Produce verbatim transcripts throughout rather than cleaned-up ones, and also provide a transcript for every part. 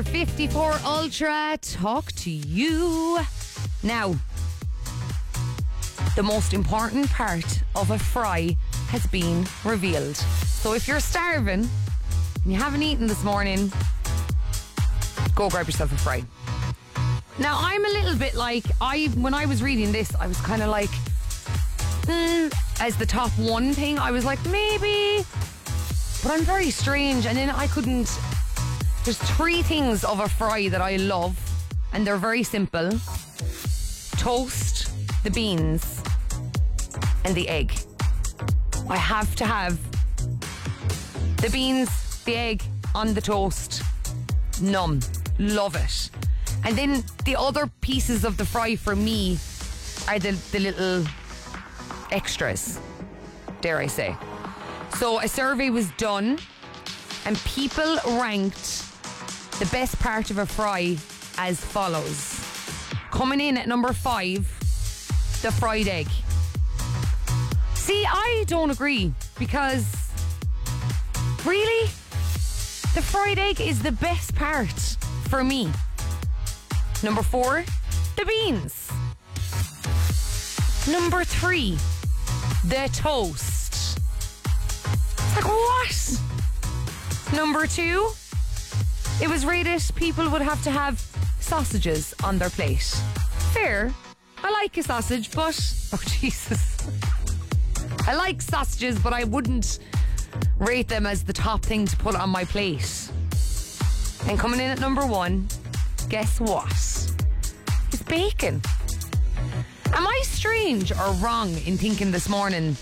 fifty-four Ultra, talk to you. Now, the most important part of a fry has been revealed. So if you're starving and you haven't eaten this morning, go grab yourself a fry. Now, I'm a little bit like, I when I was reading this, I was kind of like, mm, as the top one thing, I was like, maybe, but I'm very strange. And then I couldn't, there's three things of a fry that I love, and they're very simple. Toast, the beans, and the egg. I have to have the beans, the egg on the toast. Numb. Love it. And then the other pieces of the fry for me are the, the little extras, dare I say. So a survey was done and people ranked the best part of a fry as follows. Coming in at number five, the fried egg. See, I don't agree, because really, the fried egg is the best part for me. Number four, the beans. Number three, the toast. It's like, what? Number two, it was rated people would have to have sausages on their plate. Fair. I like a sausage, but... Oh, Jesus. I like sausages, but I wouldn't rate them as the top thing to put on my plate. And coming in at number one, guess what? It's bacon. Am I strange or wrong in thinking this morning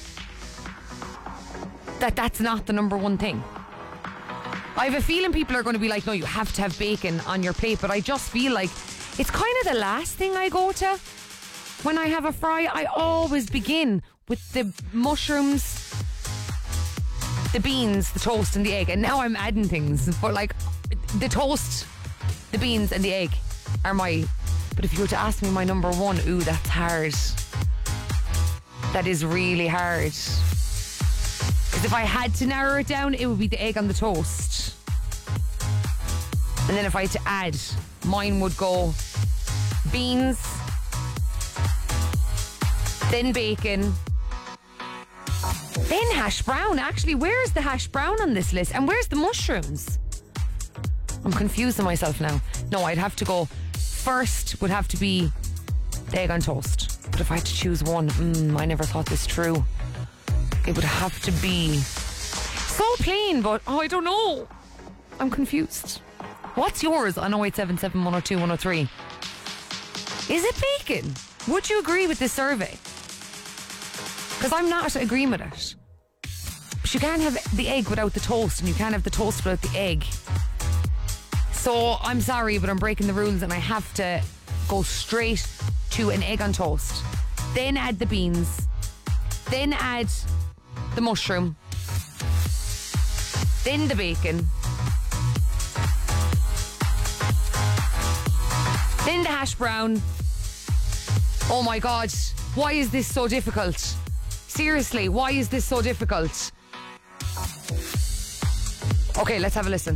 that that's not the number one thing? I have a feeling people are going to be like, no, you have to have bacon on your plate, but I just feel like it's kind of the last thing I go to. When I have a fry, I always begin with the mushrooms, the beans, the toast and the egg. And now I'm adding things, but like the toast, the beans and the egg are my... But if you were to ask me my number one, ooh, that's hard. That is really hard. Because if I had to narrow it down, it would be the egg on the toast. And then if I had to add, mine would go beans, then bacon, then hash brown. Actually, where's the hash brown on this list? And where's the mushrooms? I'm confusing myself now. No, I'd have to go, first would have to be the egg on toast. But if I had to choose one, mm, I never thought this through. It would have to be so plain, but oh, I don't know. I'm confused. What's yours on oh eight seven seven, one oh two, one oh three? Is it bacon? Would you agree with this survey? Because I'm not agreeing with it. But you can't have the egg without the toast, and you can't have the toast without the egg. So I'm sorry, but I'm breaking the rules, and I have to go straight to an egg on toast. Then add the beans. Then add the mushroom. Then the bacon. Then the hash brown. Oh my God, why is this so difficult? Seriously, why is this so difficult? Okay, let's have a listen.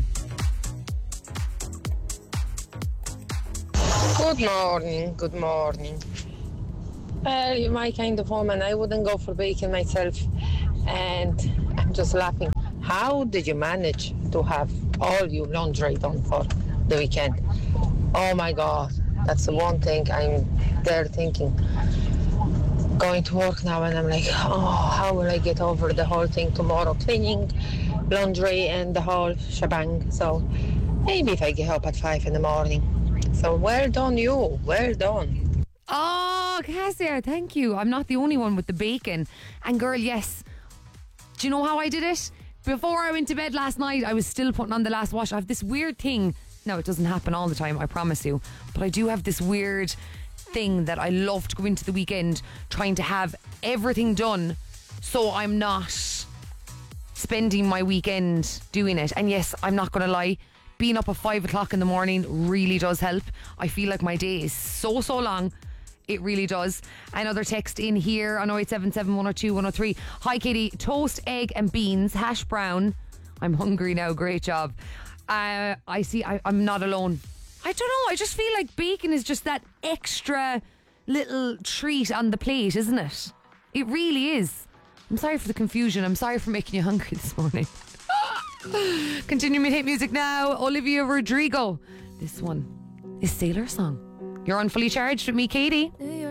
Good morning, good morning. Well, you're my kind of woman. I wouldn't go for bacon myself. And I'm just laughing. How did you manage to have all your laundry done for the weekend? Oh my God, that's the one thing I'm there thinking. Going to work now and I'm like, oh, how will I get over the whole thing tomorrow? Cleaning, laundry and the whole shebang. So maybe if I get up at five in the morning. So well done you, well done. Oh, Cassia, thank you. I'm not the only one with the bacon. And girl, yes. Do you know how I did it? Before I went to bed last night, I was still putting on the last wash. I have this weird thing. No, it doesn't happen all the time, I promise you. But I do have this weird thing that I love to go into the weekend trying to have everything done so I'm not spending my weekend doing it. And yes, I'm not going to lie, being up at five o'clock in the morning really does help. I feel like my day is so, so long. It really does. Another text in here on oh eight seven seven, one oh two, one oh three. Hi Katie, toast, egg and beans, hash brown. I'm hungry now, great job. uh, I see, I, I'm not alone. I don't know, I just feel like bacon is just that extra little treat on the plate, isn't it? It really is. I'm sorry for the confusion. I'm sorry for making you hungry this morning. Continuing with hit music now. Olivia Rodrigo. This one is Sailor Song. You're on Fully Charged with me, Katie.